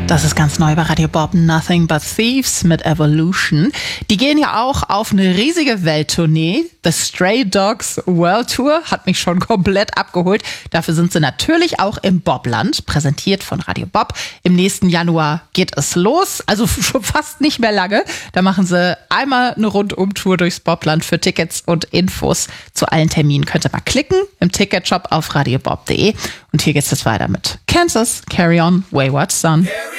Das ist ganz neu bei Radio Bob. Nothing But Thieves mit Evolution. Die gehen ja auch auf eine riesige Welttournee. The Stray Dogs World Tour hat mich schon komplett abgeholt. Dafür sind sie natürlich auch im Bobland, präsentiert von Radio Bob. Im nächsten Januar geht es los, also schon fast nicht mehr lange. Da machen sie einmal eine Rundumtour durchs Bobland. Für Tickets und Infos zu allen Terminen könnt ihr mal klicken im Ticketshop auf radiobob.de. Und hier geht's jetzt weiter mit Kansas, Carry On, Wayward Son.